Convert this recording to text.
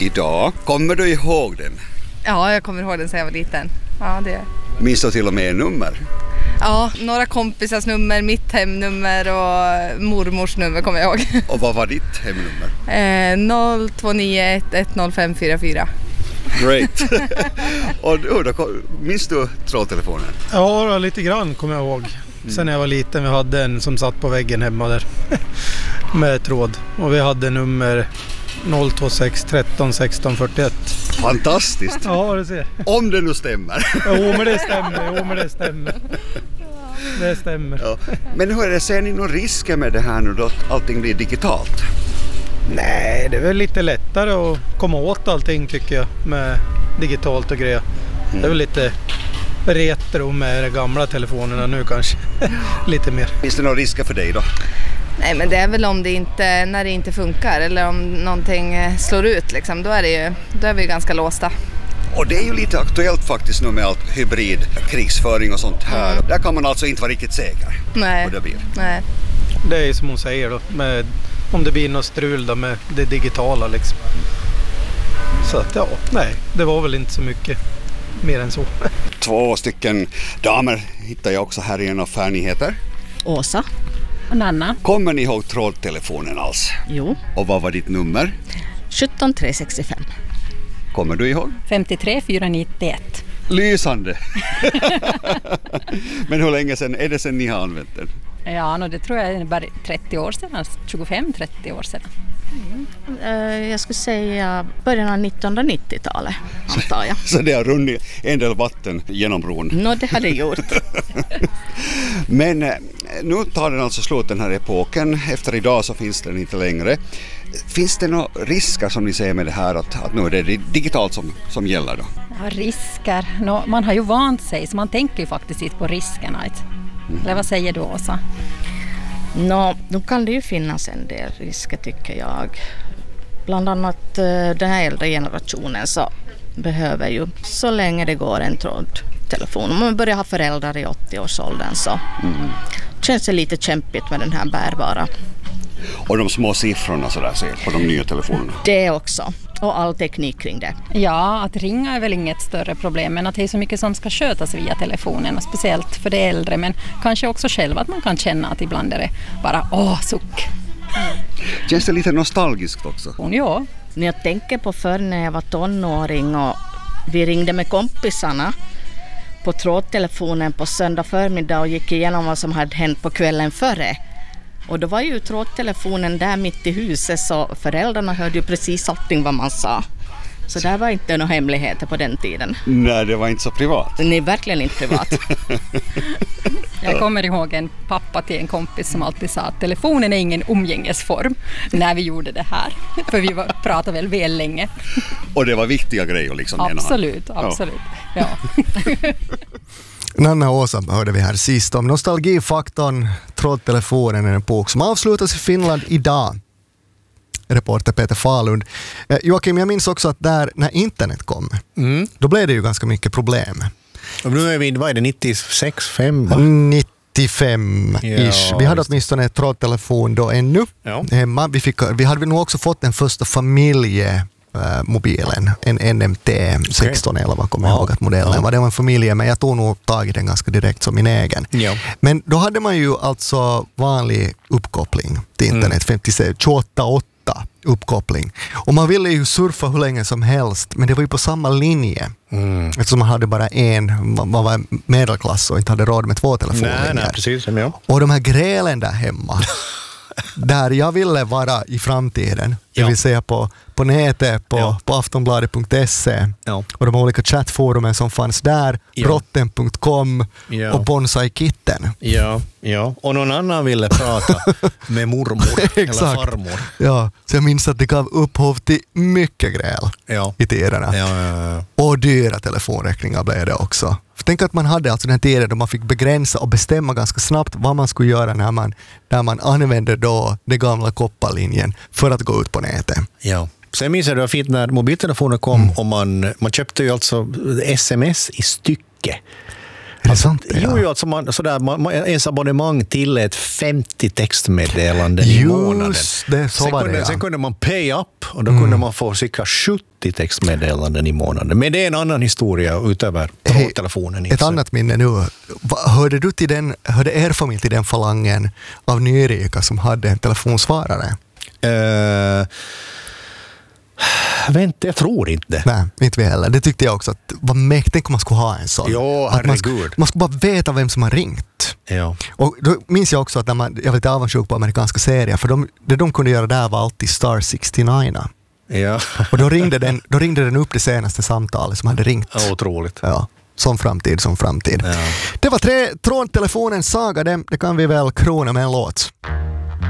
idag. Kommer du ihåg den? Ja, jag kommer ihåg den sedan jag var liten. Ja, det. Minns du till och med nummer? Ja, några kompisars nummer, mitt hemnummer och mormors nummer kommer jag ihåg. Och vad var ditt hemnummer? 0291105444. Great. Och då, minns du trådtelefonen? Ja, lite grann kommer jag ihåg. Sen när jag var liten, vi hade en som satt på väggen hemma där med tråd. Och vi hade nummer 026 13 16 41. Fantastiskt. Ja, du ser. Om det nu stämmer. Jo, men det stämmer. Det stämmer. Ja. Men hur är det, ser ni några risker med det här nu då att allting blir digitalt? Nej, det är väl lite lättare att komma åt allting tycker jag med digitalt och grejer. Det är väl lite retro med de gamla telefonerna nu kanske. Lite mer. Finns det några risker för dig då? Nej, men det är väl om det inte, när det inte funkar eller om någonting slår ut liksom, då är vi ganska låsta. Och det är ju lite aktuellt faktiskt nu med allt hybrid, krigsföring och sånt här. Där kan man alltså inte vara riktigt säker. Nej. På det blir. Nej. Det är som hon säger då, om det blir något strul då med det digitala liksom. Så att ja, nej, det var väl inte så mycket mer än så. 2 stycken damer hittar jag också här i en affär. Ni heter? Åsa och Nanna. Kommer ni ihåg trådtelefonen alls? Jo. Och vad var ditt nummer? 17365. Kommer du ihåg? 53491. Lysande! Men hur länge sedan är det sedan ni har använt den? Ja, det tror jag är bara 30 år sedan, alltså 25-30 år sedan. Jag skulle säga början av 1990-talet, antar jag. Så det har runnit en del vatten genom bron? Det har det gjort. Men nu tar den alltså slut den här epoken. Efter idag så finns den inte längre. Finns det några risker som ni säger med det här att nu är det digitalt som gäller då? Ja, risker. Man har ju vant sig så man tänker ju faktiskt inte på riskerna. Eller vad säger du, Åsa? Nu kan det ju finnas en del risker tycker jag. Bland annat den här äldre generationen så behöver ju så länge det går en trådtelefon. Om man börjar ha föräldrar i 80-årsåldern så känns det lite kämpigt med den här bärbara. Och de små siffrorna så där ser på de nya telefonerna. Det också. Och all teknik kring det. Ja, att ringa är väl inget större problem, men att det är så mycket som ska skötas via telefonen, och speciellt för det äldre, men kanske också själv att man kan känna att ibland är det bara suck. Känns det lite nostalgiskt också? Ja. När jag tänker på förr när jag var tonåring och vi ringde med kompisarna på trådtelefonen på söndag förmiddag och gick igenom vad som hade hänt på kvällen före. Och då var ju trådtelefonen där mitt i huset så föräldrarna hörde ju precis allting vad man sa. Så där var inte några hemligheter på den tiden. Nej, det var inte så privat. Nej, verkligen inte privat. Jag kommer ihåg en pappa till en kompis som alltid sa att telefonen är ingen umgängesform när vi gjorde det här. För vi pratade väl länge. Och det var viktiga grejer liksom. Absolut. Ja. Nanna och Åsa hörde vi här sist om nostalgifaktorn. Trådtelefonen är en bok som avslutas i Finland idag. Reporter Peter Falund. Joakim, jag minns också att där när internet kom, då blev det ju ganska mycket problem. Och nu är vi, vad är det, 96, 5? 95-ish. Ja, vi hade åtminstone ett trådtelefon då ännu hemma. Vi hade nog också fått den första familjemobilen, en NMT 1611 kommer jag ihåg att modellen var. Det var en familje, men jag tog nog tagit den ganska direkt som min egen. Ja. Men då hade man ju alltså vanlig uppkoppling till internet, 28.8 uppkoppling. Och man ville ju surfa hur länge som helst, men det var ju på samma linje. Eftersom man hade bara man var medelklass och inte hade råd med 2 telefonlinjer. Nej, precis. Ja. Och de här grälen där hemma, där jag ville vara i framtiden, det vill säga på nätet, på aftonbladet.se och de olika chattforumen som fanns där, brotten.com och Bonsai-kitten. Ja, och någon annan ville prata med mormor eller farmor. Ja, så jag minns att det gav upphov till mycket gräl i tiderna. Ja. Och dyra telefonräkningar blev det också. Tänk att man hade alltså den tiden då man fick begränsa och bestämma ganska snabbt vad man skulle göra när man använde då den gamla kopparlinjen för att gå ut på nätet. Ja. Sen minns jag det var fint när mobiltelefoner kom och man köpte ju alltså sms i stycke. Är det sant? Jo, alltså ens abonnemang till ett 50 textmeddelanden i månaden. Just det, så var det. Sen kunde man pay up och då kunde man få cirka 70 textmeddelanden i månaden. Men det är en annan historia utöver trådtelefonen. Ett annat minne nu. Hörde er familj till den falangen av nyrika som hade en telefonsvarare? Vänta, jag tror inte. Nej, inte vi heller. Det tyckte jag också. Att vad mäktigt om man skulle ha en sån. Jo, herregud. Man skulle bara veta vem som har ringt. Ja. Och då minns jag också att jag var lite avundsjuk på amerikanska serier. För det de kunde göra där var alltid Star 69. Ja. Och då ringde den upp det senaste samtalet som hade ringt. Ja, otroligt. Ja. Som framtid. Ja. Det var trådtelefonens saga. Det kan vi väl krona med en låt.